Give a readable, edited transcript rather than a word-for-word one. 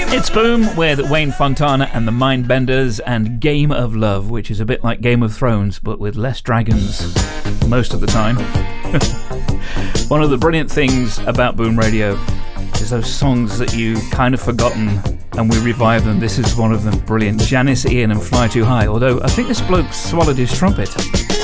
It's Boom with Wayne Fontana and the Mindbenders and Game of Love, which is a bit like Game of Thrones but with less dragons most of the time. One of the brilliant things about Boom Radio is those songs that you've kind of forgotten and we revive them. This is one of them. Brilliant. Janice Ian and Fly Too High, although I think this bloke swallowed his trumpet.